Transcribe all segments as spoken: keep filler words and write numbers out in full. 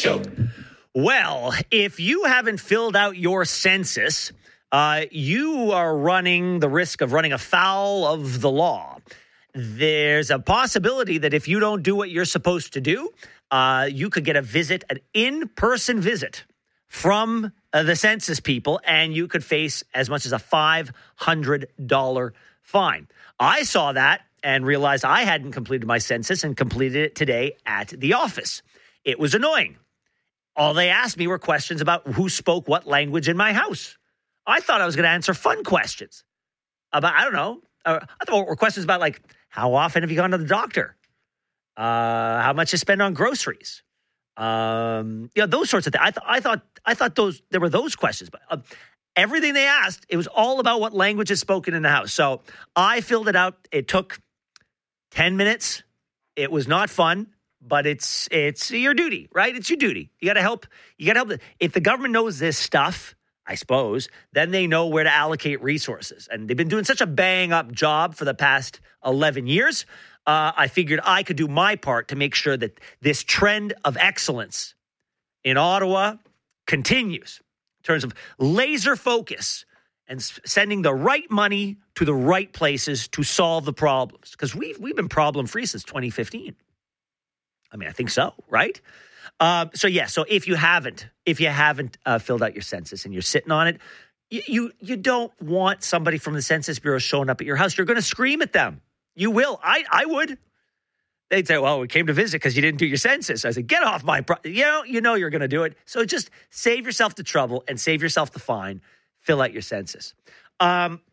Show. Well, if you haven't filled out your census, uh, you are running the risk of running afoul of the law. There's a possibility that if you don't do what you're supposed to do, uh, you could get a visit, an in-person visit from uh, the census people, and you could face as much as a five hundred dollars fine. I saw that and realized I hadn't completed my census and completed it today at the office. It was annoying. All they asked me were questions about who spoke what language in my house. I thought I was going to answer fun questions about, I don't know, uh, I thought were questions about like, how often have you gone to the doctor? Uh, how much you spend on groceries? Um, you know, those sorts of things. I, th- I thought I thought those there were those questions, but uh, everything they asked, it was all about what language is spoken in the house. So I filled it out. It took ten minutes. It was not fun, but it's it's your duty, right? It's your duty. You got to help. You got to help. If the government knows this stuff, I suppose, then they know where to allocate resources. And they've been doing such a bang-up job for the past eleven years. Uh, I figured I could do my part to make sure that this trend of excellence in Ottawa continues in terms of laser focus and s- sending the right money to the right places to solve the problems. Because we've, we've been problem-free since twenty fifteen. I mean, I think so, right? Um, so, yeah, so if you haven't, if you haven't uh, filled out your census and you're sitting on it, you, you you don't want somebody from the Census Bureau showing up at your house. You're going to scream at them. You will. I I would. They'd say, well, we came to visit because you didn't do your census. I said, get off my pro-. You know, you know you're going to do it. So just save yourself the trouble and save yourself the fine. Fill out your census. Um,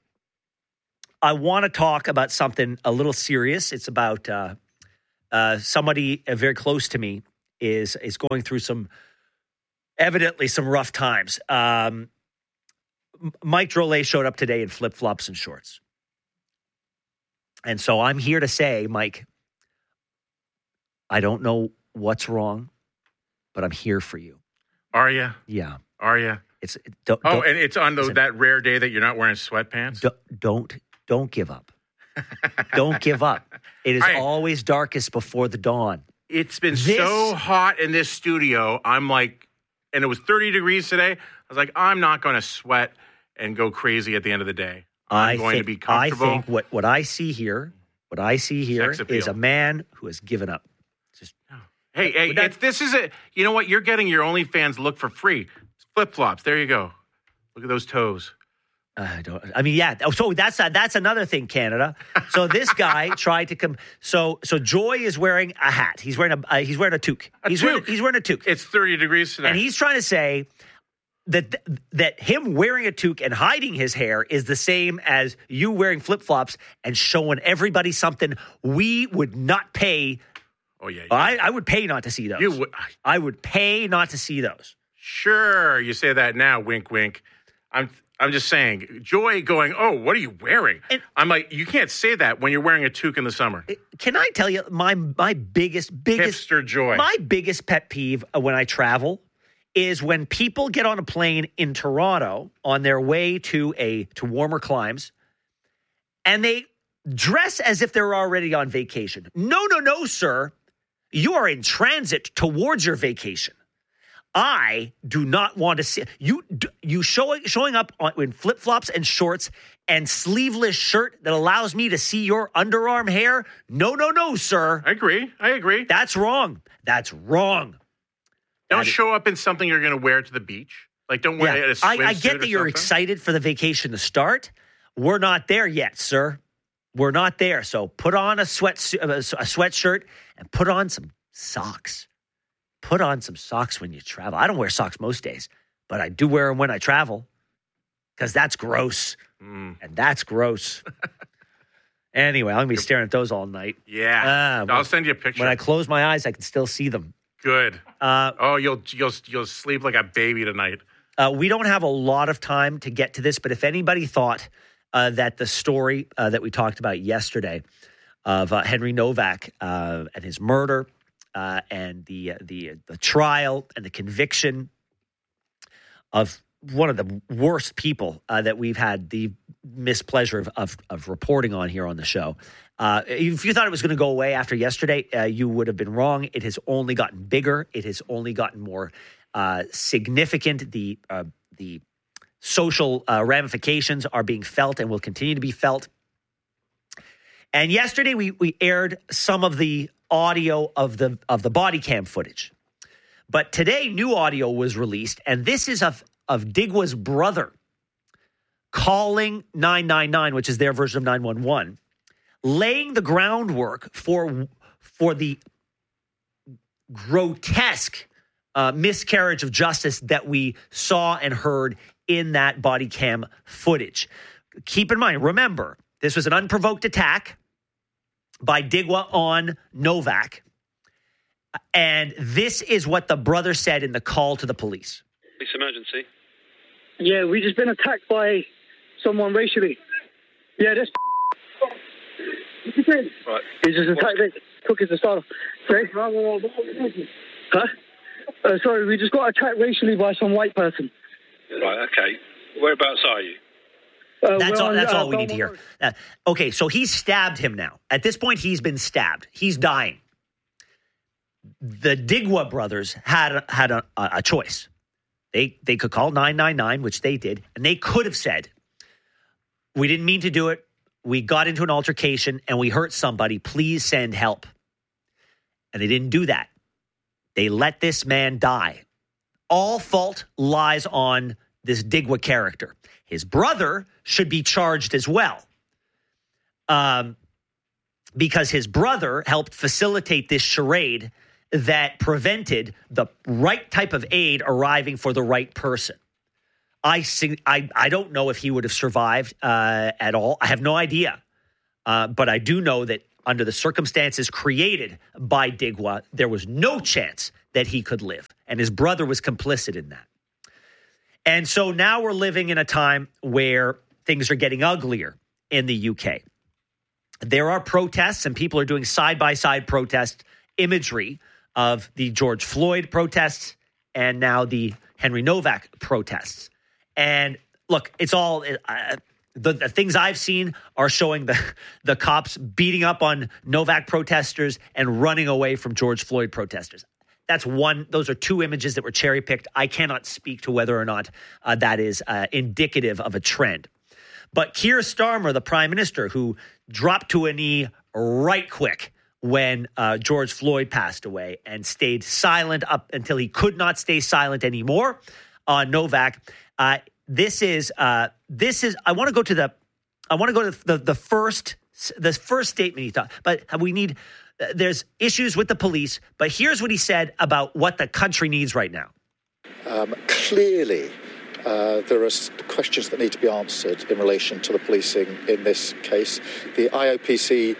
I want to talk about something a little serious. It's about uh, uh, somebody uh, very close to me is is going through some, evidently some rough times. Um, Mike Drolet showed up today in flip-flops and shorts. And so I'm here to say, Mike, I don't know what's wrong, but I'm here for you. Are you? Yeah. Are you? It's don't, Oh, don't, and it's on the, listen, that rare day that you're not wearing sweatpants? don't don't, don't give up. Don't give up. It is Right. always darkest before the dawn. It's been This- so hot in this studio. I'm like, and it was thirty degrees today. I was like, I'm not going to sweat and go crazy at the end of the day. I'm I going think, to be comfortable. I think what, what I see here, what I see here Sex appeal. is a man who has given up. Just Hey, hey, that- it's, this is it. You know what? You're getting your OnlyFans look for free. Flip flops. There you go. Look at those toes. I don't. I mean, yeah. So that's that's another thing, Canada. So this guy tried to come. So so Joy is wearing a hat. He's wearing a uh, he's wearing a toque. A he's wearing toque. he's wearing a toque. It's thirty degrees today. And he's trying to say that that him wearing a toque and hiding his hair is the same as you wearing flip flops and showing everybody something we would not pay. oh yeah. You, I, I would pay not to see those. you would. I would pay not to see those. Sure, you say that now. Wink, wink. I'm. I'm just saying. Joy going. Oh, what are you wearing? And- I'm like, you can't say that when you're wearing a toque in the summer. Can I tell you my my biggest biggest Hipster Joy. My biggest pet peeve when I travel is when people get on a plane in Toronto on their way to a to warmer climes and they dress as if they're already on vacation. No, no, no, sir. You are in transit towards your vacation. I do not want to see you you showing showing up on, in flip-flops and shorts and sleeveless shirt that allows me to see your underarm hair. No, no, no, sir. I agree. I agree. That's wrong. That's wrong. Don't That is- show up in something you're going to wear to the beach. Like, don't wear Yeah, a swimsuit I, I get or that you're something. excited for the vacation to start. We're not there yet, sir. We're not there. So put on a sweat a sweatshirt and put on some socks. Put on some socks when you travel. I don't wear socks most days, but I do wear them when I travel because that's gross. Mm. And that's gross. Anyway, I'm going to be staring at those all night. Yeah. Ah, I'll send you a picture. When I close my eyes, I can still see them. Good. Uh, Oh, you'll you'll you'll sleep like a baby tonight. Uh, we don't have a lot of time to get to this, but if anybody thought uh, that the story uh, that we talked about yesterday of uh, Henry Novak uh, and his murder uh, and the, uh, the the trial and the conviction of one of the worst people uh, that we've had the mispleasure of, of, of reporting on here on the show. Uh, if you thought it was going to go away after yesterday, uh, you would have been wrong. It has only gotten bigger. It has only gotten more uh, significant. The uh, the social uh, ramifications are being felt and will continue to be felt. And yesterday we we aired some of the audio of the of the body cam footage. But today new audio was released, and this is of of Digwa's brother calling nine nine nine, which is their version of nine one one, laying the groundwork for for the grotesque uh, miscarriage of justice that we saw and heard in that body cam footage. Keep in mind, remember, this was an unprovoked attack by Digwa on Novak. And this is what the brother said in the call to the police. Police emergency. Yeah, we just been attacked by someone racially. Yeah, that's... Right. He just attacked it. Took his starter. Okay? Huh? Uh, sorry, we just got attacked racially by some white person. Right, okay. Whereabouts are you? Uh, That's all, on, that's uh, all we need to hear. Uh, okay, so he's stabbed him now. At this point, he's been stabbed. He's dying. The Digwa brothers had, had a, a choice. They, they could call nine nine nine, which they did, and they could have said, we didn't mean to do it. We got into an altercation, and we hurt somebody. Please send help. And they didn't do that. They let this man die. All fault lies on this Digwa character. His brother should be charged as well, um, because his brother helped facilitate this charade that prevented the right type of aid arriving for the right person. I I, I don't know if he would have survived uh, at all. I have no idea. Uh, but I do know that under the circumstances created by Digwa, there was no chance that he could live. And his brother was complicit in that. And so now we're living in a time where things are getting uglier in the U K. There are protests, and people are doing side-by-side protest imagery of the George Floyd protests and now the Henry Novak protests. And look, it's all uh, the, the things I've seen are showing the, the cops beating up on Novak protesters and running away from George Floyd protesters. That's one. Those are two images that were cherry picked. I cannot speak to whether or not uh, that is uh, indicative of a trend. But Keir Starmer, the prime minister, who dropped to a knee right quick when uh, George Floyd passed away and stayed silent up until he could not stay silent anymore on Novak. Uh, this is uh, this is. I want to go to the. I want to go to the the first the first statement he thought. But we need. There's issues with the police, but here's what he said about what the country needs right now. Um, clearly, uh, there are questions that need to be answered in relation to the policing in this case. The I O P C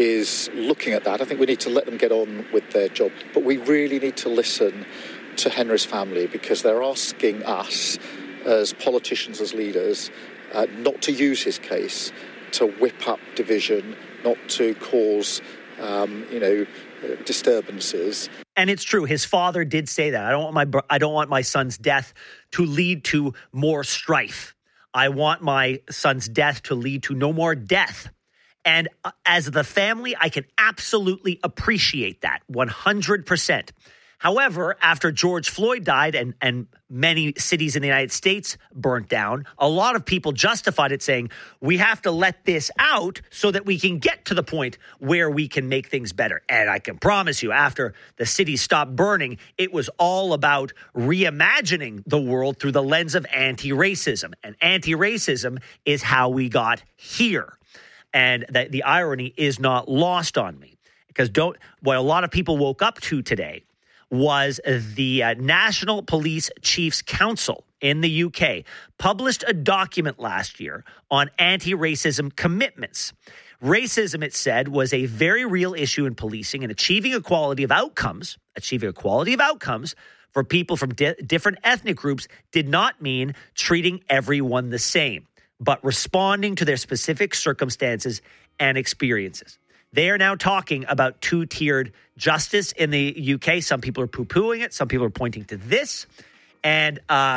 is looking at that. I think we need to let them get on with their job, but we really need to listen to Henry's family because they're asking us as politicians, as leaders, uh, not to use his case to whip up division, not to cause Um, you know, uh, disturbances. And it's true. His father did say that. I don't want my bro- I don't want my son's death to lead to more strife. I want my son's death to lead to no more death. And uh, as the family, I can absolutely appreciate that one hundred percent. However, after George Floyd died and, and many cities in the United States burnt down, a lot of people justified it saying, we have to let this out so that we can get to the point where we can make things better. And I can promise you, after the city stopped burning, it was all about reimagining the world through the lens of anti-racism. And anti-racism is how we got here. And the, the irony is not lost on me. Because don't what a lot of people woke up to today was the uh, National Police Chiefs Council in the U K published a document last year on anti-racism commitments. Racism, it said, was a very real issue in policing, and achieving equality of outcomes, achieving equality of outcomes for people from di- different ethnic groups did not mean treating everyone the same, but responding to their specific circumstances and experiences. They are now talking about two-tiered justice in the U K. Some people are poo-pooing it. Some people are pointing to this. And uh,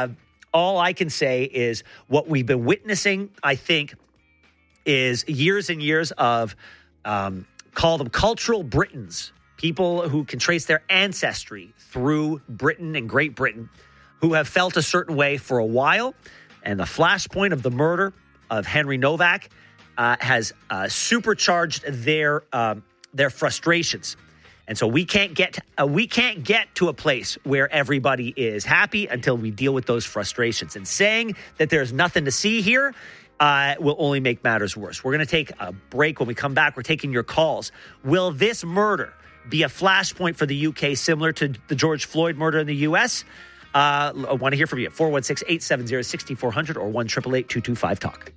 All I can say is what we've been witnessing, I think, is years and years of, um, call them cultural Britons, people who can trace their ancestry through Britain and Great Britain, who have felt a certain way for a while. And the flashpoint of the murder of Henry Novak uh, has uh, supercharged their um, their frustrations. And so we can't get uh, we can't get to a place where everybody is happy until we deal with those frustrations. And saying that there's nothing to see here uh, will only make matters worse. We're going to take a break. When we come back, we're taking your calls. Will this murder be a flashpoint for the U K similar to the George Floyd murder in the U S? Uh, I want to hear from you at four one six, eight seven zero, six four zero zero or one eight eight eight, two two five, talk.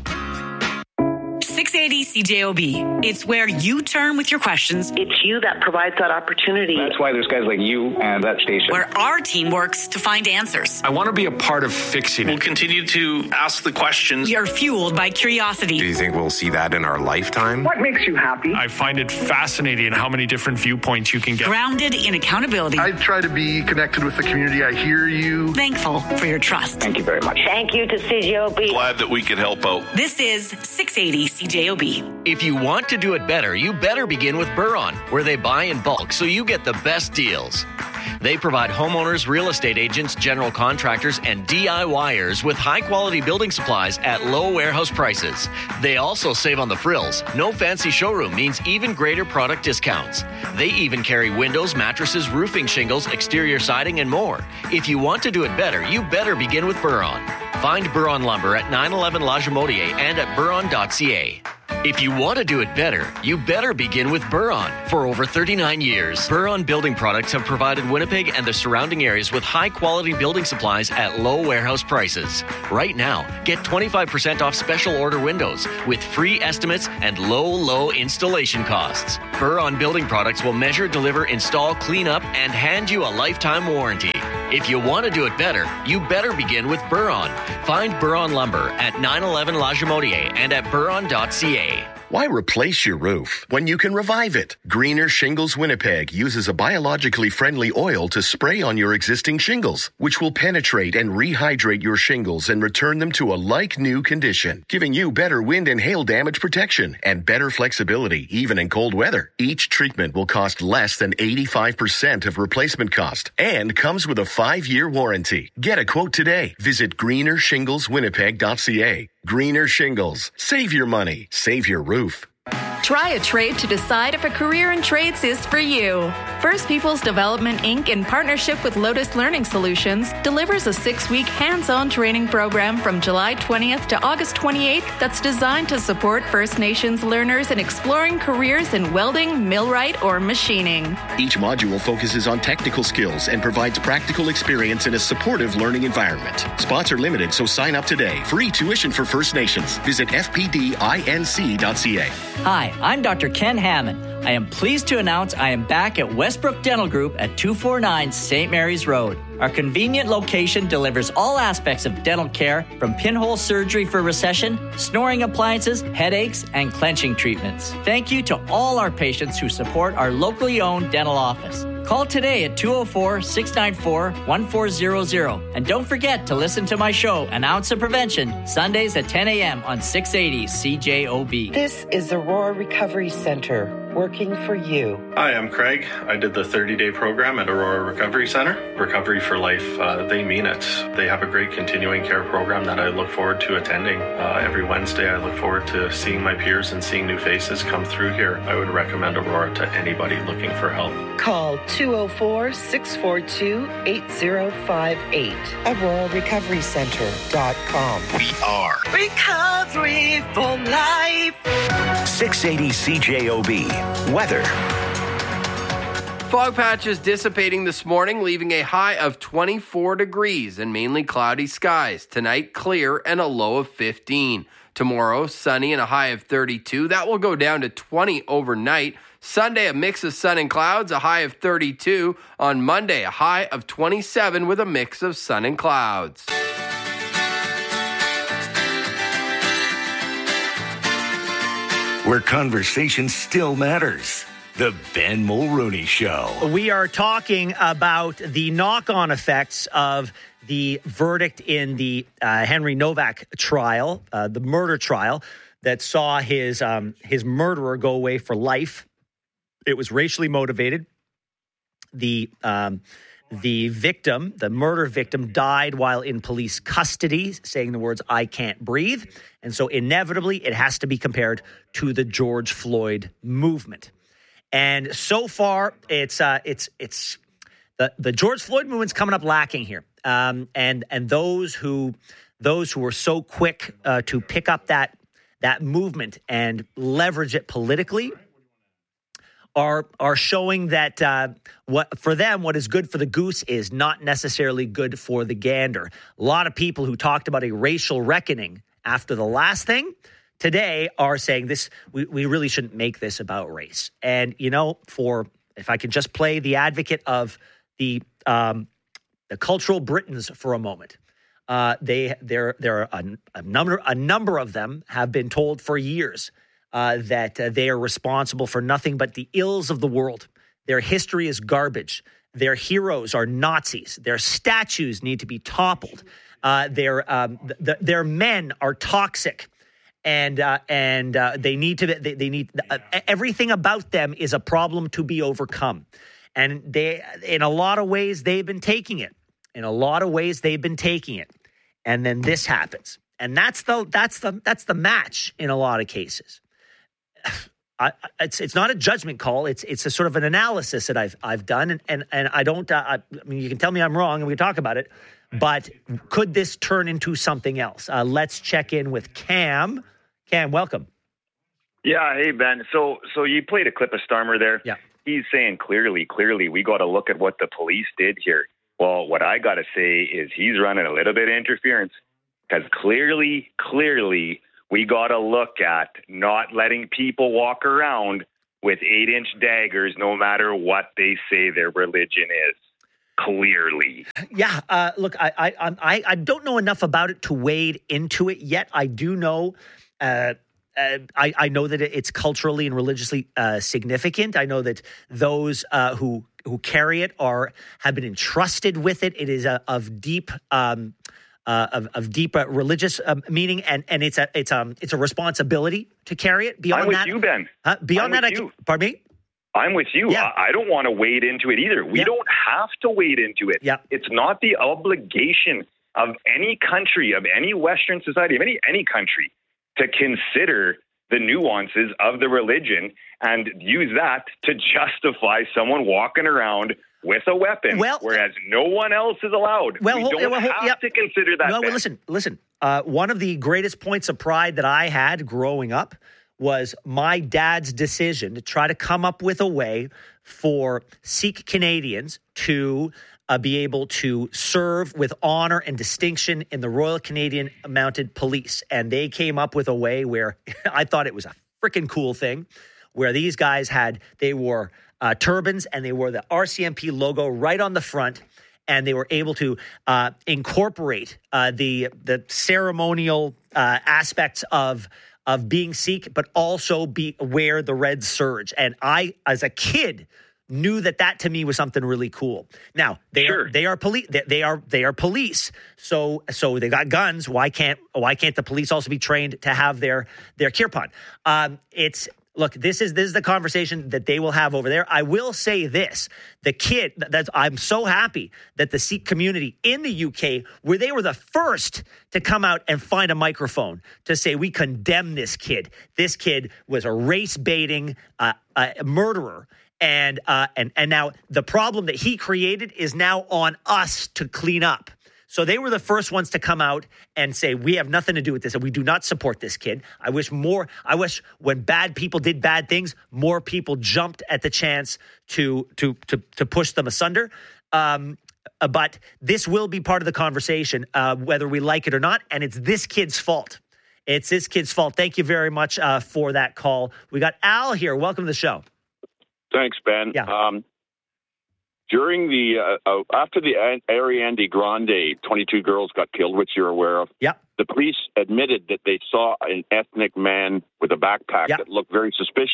six eighty C J O B. It's where you turn with your questions. It's you that provides that opportunity. That's why there's guys like you and that station. Where our team works to find answers. I want to be a part of fixing it. We'll continue to ask the questions. We are fueled by curiosity. Do you think we'll see that in our lifetime? What makes you happy? I find it fascinating how many different viewpoints you can get. Grounded in accountability. I try to be connected with the community. I hear you. Thankful for your trust. Thank you very much. Thank you to C J O B. Glad that we could help out. This is six eighty C J O B. If you want to do it better, you better begin with Buron, where they buy in bulk so you get the best deals. They provide homeowners, real estate agents, general contractors, and DIYers with high-quality building supplies at low warehouse prices. They also save on the frills. No fancy showroom means even greater product discounts. They even carry windows, mattresses, roofing shingles, exterior siding, and more. If you want to do it better, you better begin with Buron. Find Buron Lumber at nine eleven La Jamodier and at buron dot c a. If you want to do it better, you better begin with Buron. For over thirty-nine years, Buron Building Products have provided Winnipeg and the surrounding areas with high-quality building supplies at low warehouse prices. Right now, get twenty-five percent off special order windows with free estimates and low, low installation costs. Buron Building Products will measure, deliver, install, clean up, and hand you a lifetime warranty. If you want to do it better, you better begin with Buron. Find Buron Lumber at nine eleven La Jamodier and at buron dot c a. Why replace your roof when you can revive it? Greener Shingles Winnipeg uses a biologically friendly oil to spray on your existing shingles, which will penetrate and rehydrate your shingles and return them to a like-new condition, giving you better wind and hail damage protection and better flexibility, even in cold weather. Each treatment will cost less than eighty-five percent of replacement cost and comes with a five-year warranty. Get a quote today. Visit greener shingles winnipeg dot c a. Greener Shingles. Save your money. Save your roof. Try a trade to decide if a career in trades is for you. First People's Development, Incorporated, in partnership with Lotus Learning Solutions, delivers a six-week hands-on training program from July twentieth to August twenty-eighth that's designed to support First Nations learners in exploring careers in welding, millwright, or machining. Each module focuses on technical skills and provides practical experience in a supportive learning environment. Spots are limited, so sign up today. Free tuition for First Nations. Visit f p d inc dot c a. Hi, I'm Doctor Ken Hammond. I am pleased to announce I am back at Westbrook Dental Group at two forty-nine Saint Mary's Road. Our convenient location delivers all aspects of dental care, from pinhole surgery for recession, snoring appliances, headaches, and clenching treatments. Thank you to all our patients who support our locally owned dental office. Call today at two oh four, six nine four, one four zero zero. And don't forget to listen to my show, An Ounce of Prevention, Sundays at ten a.m. on six eighty C J O B. This is Aurora Recovery Center, working for you. Hi, I'm Craig. I did the thirty-day program at Aurora Recovery Center. Recovery for Life, uh, they mean it. They have a great continuing care program that I look forward to attending. Uh, every Wednesday, I look forward to seeing my peers and seeing new faces come through here. I would recommend Aurora to anybody looking for help. Call two oh four, six four two, eight oh five eight. aurora recovery center dot com. We are Recovery for Life. six eighty C J O B. Weather. Fog patches dissipating this morning, leaving a high of twenty-four degrees and mainly cloudy skies. Tonight, clear and a low of fifteen. Tomorrow, sunny and a high of thirty-two. That will go down to twenty overnight. Sunday, a mix of sun and clouds, a high of thirty-two. On Monday, a high of twenty-seven with a mix of sun and clouds. Where conversation still matters. The Ben Mulrooney Show. We are talking about the knock-on effects of the verdict in the uh, Henry Novak trial, uh, the murder trial that saw his um, his murderer go away for life. It was racially motivated. The um, the victim, the murder victim, died while in police custody, saying the words, "I can't breathe." And so inevitably, it has to be compared to the George Floyd movement. And so far, it's uh, it's it's the the George Floyd movement's coming up lacking here, um, and and those who those who were so quick uh, to pick up that that movement and leverage it politically are are showing that uh, what for them what is good for the goose is not necessarily good for the gander. A lot of people who talked about a racial reckoning after the last thing today are saying this, we, we really shouldn't make this about race. And, you know, for, if I could just play the advocate of the um, the cultural Britons for a moment, uh, they there there are a, a number a number of them have been told for years uh, that uh, they are responsible for nothing but the ills of the world. Their history is garbage. Their heroes are Nazis. Their statues need to be toppled. Uh, their um, th- their men are toxic. And uh, and uh, they need to they, they need uh, everything about them is a problem to be overcome, and they in a lot of ways they've been taking it. In a lot of ways they've been taking it, and then this happens, and that's the that's the that's the match in a lot of cases. I, it's it's not a judgment call. It's it's a sort of an analysis that I've I've done, and and, and I don't. Uh, I, I mean, you can tell me I'm wrong, and we can talk about it. But could this turn into something else? Uh, let's check in with Cam. Cam, welcome. Yeah, hey, Ben. So so you played a clip of Starmer there. Yeah. He's saying clearly, clearly, we got to look at what the police did here. Well, what I got to say is he's running a little bit of interference because clearly, clearly, we got to look at not letting people walk around with eight-inch daggers no matter what they say their religion is. Clearly. Yeah. Uh, look, I, I I I don't know enough about it to wade into it yet. I do know Uh, uh, I, I know that it's culturally and religiously uh, significant. I know that those uh, who who carry it are have been entrusted with it. It is a, of deep um, uh, of, of deep uh, religious uh, meaning, and, and it's a it's um it's a responsibility to carry it. Beyond I'm with that, you, Ben. Uh, beyond I'm that, I you. can, pardon me. I'm with you. Yeah. I, I don't want to wade into it either. We yeah. don't have to wade into it. Yeah. It's not the obligation of any country, of any Western society, of any any country, to consider the nuances of the religion and use that to justify someone walking around with a weapon, well, whereas no one else is allowed. Well, we hold, don't well, hold, have yeah. to consider that. No, well, listen, listen. Uh, one of the greatest points of pride that I had growing up was my dad's decision to try to come up with a way for Sikh Canadians to Uh, be able to serve with honor and distinction in the Royal Canadian Mounted Police. And they came up with a way where I thought it was a freaking cool thing, where these guys had, they wore uh, turbans and they wore the R C M P logo right on the front. And they were able to uh, incorporate uh, the the ceremonial uh, aspects of of being Sikh, but also be wear the red serge. And I, as a kid, knew that that to me was something really cool. Now they sure. are they are police. They, they are they are police. So so they got guns. Why can't why can't the police also be trained to have their their kirpan? Um, it's look. This is this is the conversation that they will have over there. I will say this: the kid. That I'm so happy that the Sikh community in the U K, where they were the first to come out and find a microphone to say we condemn this kid. This kid was a race baiting uh, uh, murderer. And uh, and and now the problem that he created is now on us to clean up. So they were the first ones to come out and say, we have nothing to do with this, and we do not support this kid. I wish more, I wish when bad people did bad things, more people jumped at the chance to to to, to push them asunder. Um, but this will be part of the conversation, uh, whether we like it or not, and it's this kid's fault. It's this kid's fault. Thank you very much uh, for that call. We got Al here. Welcome to the show. Thanks, Ben. Yeah. Um, during the uh, uh, after the Ariana Grande twenty-two girls got killed, which you're aware of. Yeah. The police admitted that they saw an ethnic man with a backpack yeah. that looked very suspicious.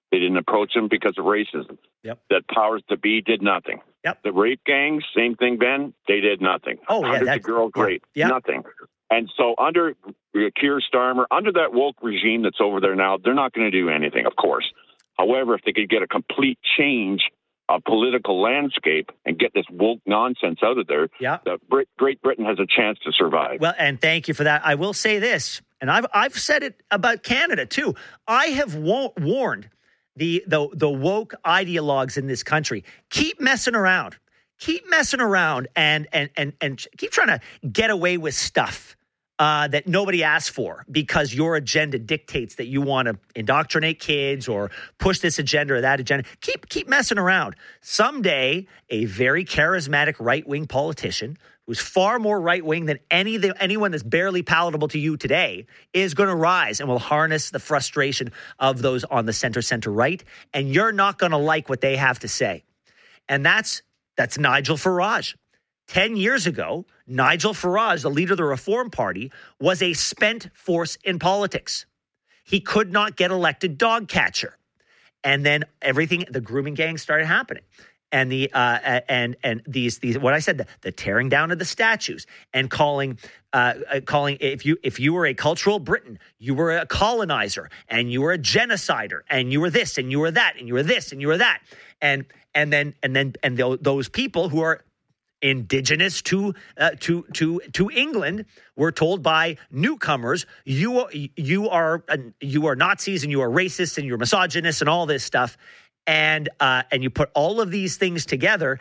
They didn't approach them because of racism. Yep. That powers to be did nothing. Yep. The rape gangs, same thing, Ben. They did nothing. Oh, yeah. Hundreds of girls yeah, raped. yeah. Nothing. And so under Keir Starmer, under that woke regime that's over there now, they're not going to do anything, of course. However, if they could get a complete change of political landscape and get this woke nonsense out of there, yeah. the Brit- Great Britain has a chance to survive. Well, and thank you for that. I will say this, and I've I've said it about Canada too. I have wa- warned the, the the woke ideologues in this country, keep messing around. Keep messing around and and and and keep trying to get away with stuff uh, that nobody asked for because your agenda dictates that you want to indoctrinate kids or push this agenda or that agenda. Keep keep messing around. Someday, a very charismatic right-wing politician who's far more right-wing than any the, anyone that's barely palatable to you today is going to rise and will harness the frustration of those on the center-center right, and you're not going to like what they have to say. And that's That's Nigel Farage. Ten years ago, Nigel Farage, the leader of the Reform Party, was a spent force in politics. He could not get elected dog catcher. And then everything, the grooming gang started happening. And the uh, and and these these what I said, the, the tearing down of the statues and calling uh, calling if you if you were a cultural Briton, you were a colonizer and you were a genocider and you were this and you were that and you were this and you were that. And and then and then and those people who are indigenous to uh, to to to England were told by newcomers, you you are you are Nazis and you are racist and you're misogynists and all this stuff, and uh, and you put all of these things together,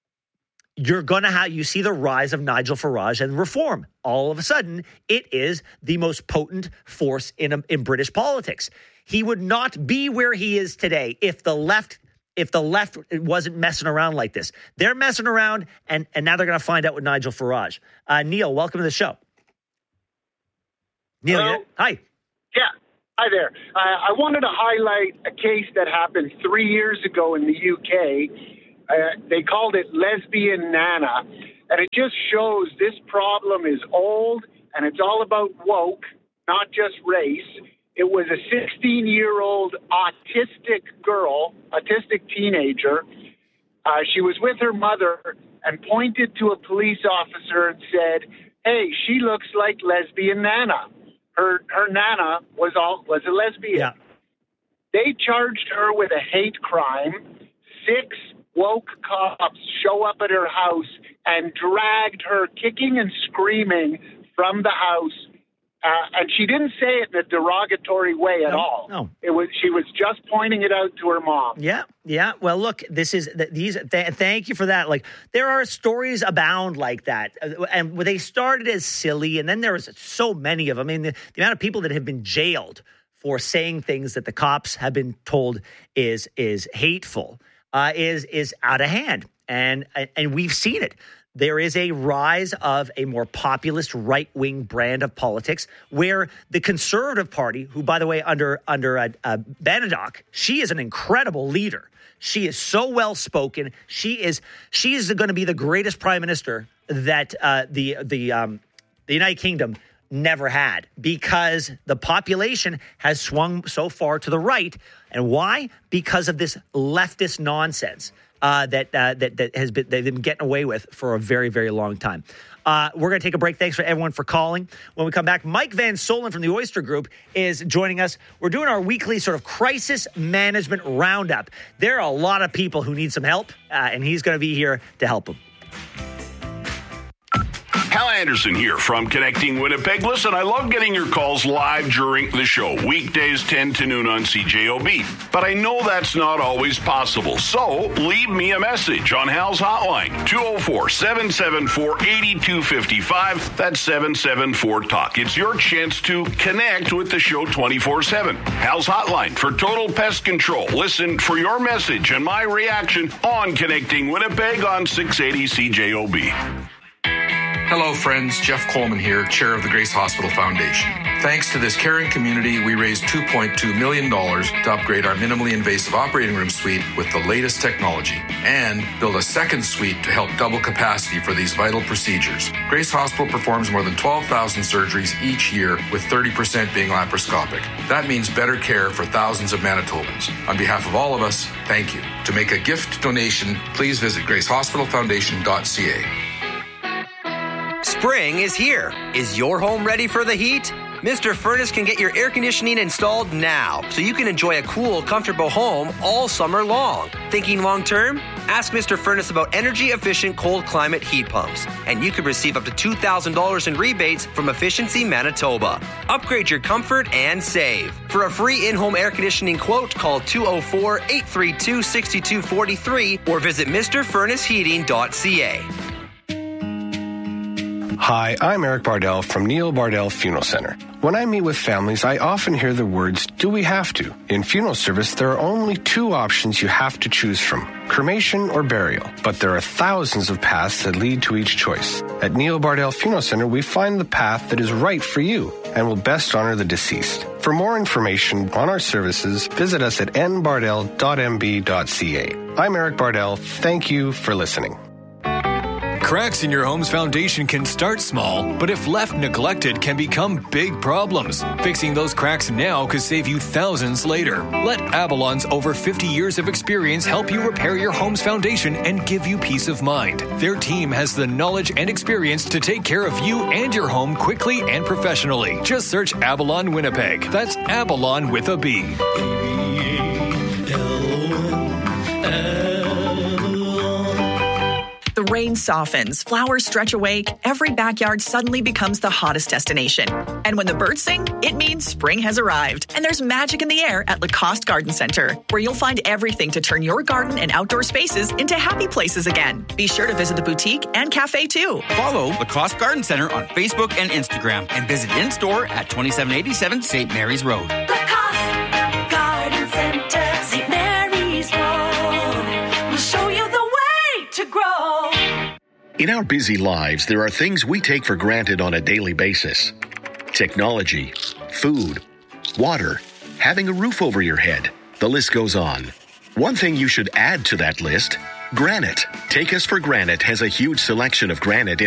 you're gonna have you see the rise of Nigel Farage and reform. All of a sudden, it is the most potent force in in British politics. He would not be where he is today if the left. If the left wasn't messing around like this. They're messing around, and, and now they're going to find out with Nigel Farage. Uh, Neil, welcome to the show. Neil, Hello? Hi. Yeah, hi there. Uh, I wanted to highlight a case that happened three years ago in the U K. Uh, they called it Lesbian Nana, and it just shows this problem is old, and it's all about woke, not just race. It was a sixteen-year-old autistic girl, autistic teenager. Uh, she was with her mother and pointed to a police officer and said, "Hey, she looks like Lesbian Nana." Her her Nana was all was a lesbian. Yeah. They charged her with a hate crime. Six woke cops show up at her house and dragged her kicking and screaming from the house. Uh, and she didn't say it in a derogatory way at no, all. No, it was. She was just pointing it out to her mom. Yeah, yeah. Well, look, this is these. Th- thank you for that. Like, there are stories abound like that, and they started as silly, and then there was so many of them. I mean, the, the amount of people that have been jailed for saying things that the cops have been told is is hateful uh, is is out of hand, and and we've seen it. There is a rise of a more populist right-wing brand of politics where the Conservative Party, who, by the way, under under uh, uh, Banadoc, she is an incredible leader. She is so well-spoken. She is she is going to be the greatest prime minister that uh, the the um, the United Kingdom never had, because the population has swung so far to the right. And why? Because of this leftist nonsense. Uh, that uh, that that has been they've been getting away with for a very, very long time. Uh, we're going to take a break. Thanks for everyone for calling. When we come back, Mike Van Solen from the Oyster Group is joining us. We're doing our weekly sort of crisis management roundup. There are a lot of people who need some help, uh, and he's going to be here to help them. Hal Anderson here from Connecting Winnipeg. Listen, I love getting your calls live during the show, weekdays ten to noon on C J O B. But I know that's not always possible, so leave me a message on Hal's hotline, two oh four, seven seven four, eight two five five. That's seven seven four talk. It's your chance to connect with the show twenty-four seven. Hal's hotline for total pest control. Listen for your message and my reaction on Connecting Winnipeg on six eighty C J O B. Hello, friends. Jeff Coleman here, chair of the Grace Hospital Foundation. Thanks to this caring community, we raised two point two million dollars to upgrade our minimally invasive operating room suite with the latest technology and build a second suite to help double capacity for these vital procedures. Grace Hospital performs more than twelve thousand surgeries each year, with thirty percent being laparoscopic. That means better care for thousands of Manitobans. On behalf of all of us, thank you. To make a gift donation, please visit grace hospital foundation dot c a. Spring is here. Is your home ready for the heat? Mister Furnace can get your air conditioning installed now, so you can enjoy a cool, comfortable home all summer long. Thinking long term? Ask Mister Furnace about energy-efficient cold climate heat pumps, and you could receive up to two thousand dollars in rebates from Efficiency Manitoba. Upgrade your comfort and save. For a free in-home air conditioning quote, call two oh four, eight three two, six two four three or visit mr furnace heating dot c a. Hi, I'm Eric Bardell from Neil Bardell Funeral Center. When I meet with families, I often hear the words, do we have to? In funeral service, there are only two options you have to choose from, cremation or burial. But there are thousands of paths that lead to each choice. At Neil Bardell Funeral Center, we find the path that is right for you and will best honor the deceased. For more information on our services, visit us at n bardell dot m b dot c a. I'm Eric Bardell. Thank you for listening. Cracks in your home's foundation can start small, but if left neglected, can become big problems. Fixing those cracks now could save you thousands later. Let Avalon's over fifty years of experience help you repair your home's foundation and give you peace of mind. Their team has the knowledge and experience to take care of you and your home quickly and professionally. Just search Avalon Winnipeg. That's Avalon with a B. The rain softens, flowers stretch awake, every backyard suddenly becomes the hottest destination. And when the birds sing, it means spring has arrived. And there's magic in the air at Lacoste Garden Center, where you'll find everything to turn your garden and outdoor spaces into happy places again. Be sure to visit the boutique and cafe too. Follow Lacoste Garden Center on Facebook and Instagram and visit in-store at twenty-seven eighty-seven Saint Mary's Road. Lacoste Garden Center, Saint Mary's Road. We'll show you the way to grow. In our busy lives, there are things we take for granted on a daily basis. Technology, food, water, having a roof over your head. The list goes on. One thing you should add to that list, granite. Take Us for Granite has a huge selection of granite in